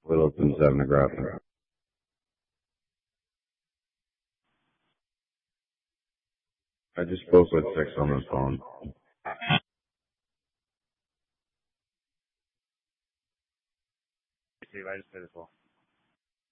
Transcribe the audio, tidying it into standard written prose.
Littleton's having a graphic. I just spoke with Six on the phone. Steve, I just did as well.